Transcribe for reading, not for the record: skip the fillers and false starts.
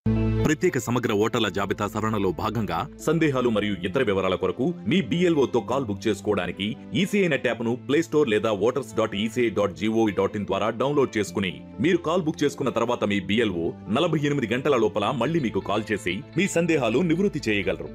ప్రత్యేక సమగ్ర ఓటర్ల జాబితా సవరణలో భాగంగా సందేహాలు మరియు ఇతర వివరాల కొరకు మీ BLOతో కాల్ బుక్ చేసుకోవడానికి ఈసీఐ నెట్ యాప్ను ప్లేస్టోర్ లేదా voters.eci.gov.in ద్వారా డౌన్లోడ్ చేసుకుని మీరు కాల్ బుక్ చేసుకున్న తర్వాత మీ BLO 48 గంటల లోపల మళ్ళీ మీకు కాల్ చేసి మీ సందేహాలు నివృత్తి చేయగలరు.